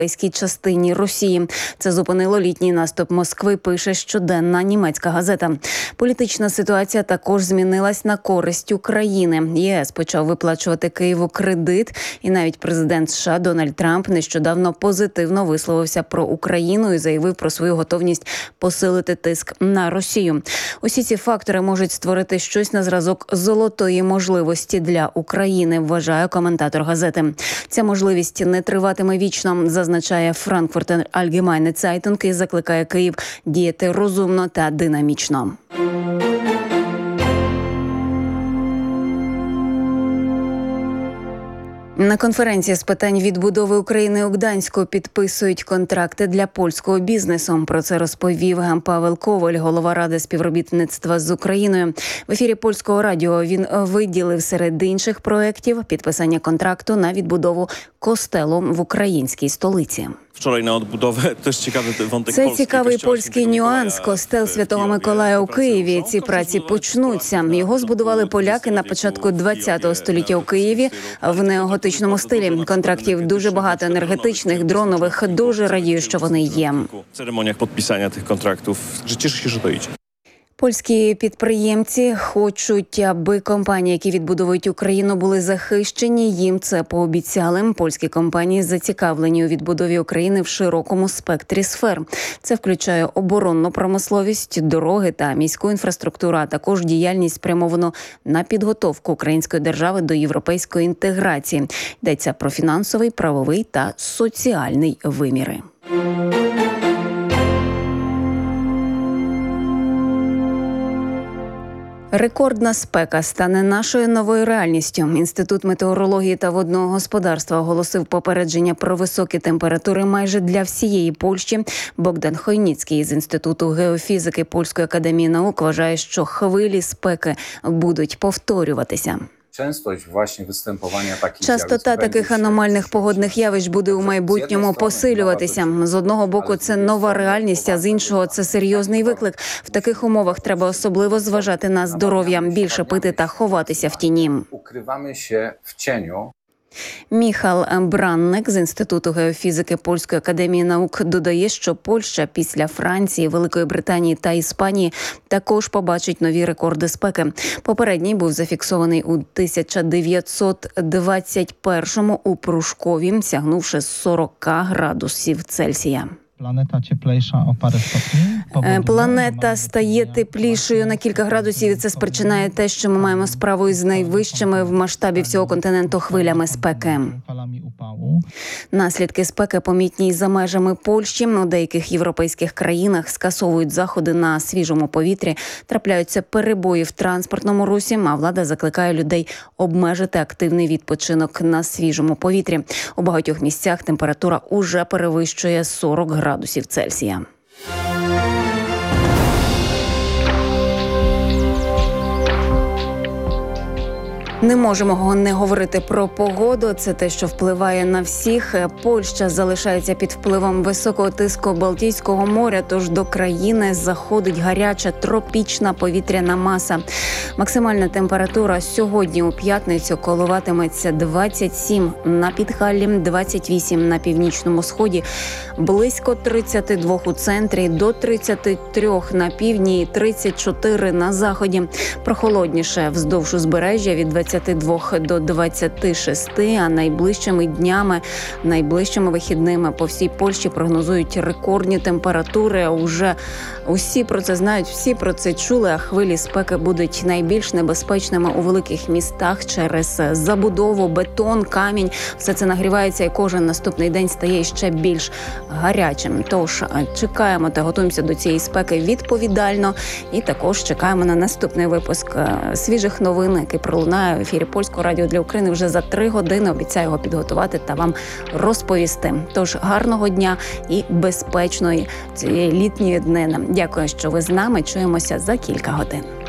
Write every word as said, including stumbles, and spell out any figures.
європейській частині Росії. Це зупинило літній наступ Москви, пише щоденна німецька газета. Політична ситуація також змінилась на користь України. ЄС почав виплачувати Києву кредит, і навіть президент США Дональд Трамп нещодавно позитивно висловився про Україну і заявив про свою готовність посилити тиск на Росію. Усі ці фактори можуть створити щось на зразок золотої можливості для України, вважає коментатор газети. Ця можливість не триватиме вічно, зазначає Frankfurter Allgemeine Zeitung і закликає Київ діяти розумно та динамічно. На конференції з питань відбудови України у Гданську підписують контракти для польського бізнесу. Про це розповів Павел Коваль, голова Ради співробітництва з Україною. В ефірі Польського радіо він виділив серед інших проєктів підписання контракту на відбудову костелу в українській столиці. Це цікавий польський нюанс. Костел Святого Миколая у Києві. Ці праці почнуться. Його збудували поляки на початку ХХ століття у Києві в неоготичному стилі. Контрактів дуже багато, енергетичних, дронових. Дуже радію, що вони є. В церемоніях підписання тих контрактів. Тішуся, що то йде. Польські підприємці хочуть, аби компанії, які відбудовують Україну, були захищені. Їм це пообіцяли. Польські компанії зацікавлені у відбудові України в широкому спектрі сфер. Це включає оборонну промисловість, дороги та міську інфраструктуру, а також діяльність спрямовану на підготовку української держави до європейської інтеграції. Йдеться про фінансовий, правовий та соціальний виміри. Рекордна спека стане нашою новою реальністю. Інститут метеорології та водного господарства оголосив попередження про високі температури майже для всієї Польщі. Богдан Хойніцький з Інституту геофізики Польської академії наук вважає, що хвилі спеки будуть повторюватися. Частота таких аномальних погодних явищ буде у майбутньому посилюватися. З одного боку, це нова реальність, а з іншого – це серйозний виклик. В таких умовах треба особливо зважати на здоров'я, більше пити та ховатися в тіні. Міхал Бранник з Інституту геофізики Польської академії наук додає, що Польща після Франції, Великої Британії та Іспанії також побачить нові рекорди спеки. Попередній був зафіксований у тисяча дев'ятсот двадцять першому у Прушкові, сягнувши сорок градусів Цельсія. Планета тепліша о пару ступенів. Планета стає теплішою на кілька градусів, і це спричиняє те, що ми маємо справу із найвищими в масштабі всього континенту хвилями спеки. Наслідки спеки помітні й за межами Польщі. У деяких європейських країнах скасовують заходи на свіжому повітрі, трапляються перебої в транспортному русі, а влада закликає людей обмежити активний відпочинок на свіжому повітрі. У багатьох місцях температура уже перевищує сорок градусів Цельсія. Не можемо не говорити про погоду. Це те, що впливає на всіх. Польща залишається під впливом високого тиску Балтійського моря, тож до країни заходить гаряча тропічна повітряна маса. Максимальна температура сьогодні у п'ятницю коливатиметься двадцять сім на Підхаллі, двадцять вісім на північному сході, близько тридцять два у центрі, до тридцять три на півдні і тридцять чотири на заході. Прохолодніше вздовж узбережжя від двадцяти двох до двадцяти шести, а найближчими днями, найближчими вихідними по всій Польщі прогнозують рекордні температури. Уже усі про це знають, всі про це чули, а хвилі спеки будуть найбільш небезпечними у великих містах через забудову, бетон, камінь. Все це нагрівається і кожен наступний день стає ще більш гарячим. Тож чекаємо та готуємося до цієї спеки відповідально і також чекаємо на наступний випуск свіжих новин, який пролунає в ефірі Польського радіо для України вже за три години. Обіцяю його підготувати та вам розповісти. Тож гарного дня і безпечної цієї літньої днини. Дякую, що ви з нами. Чуємося за кілька годин.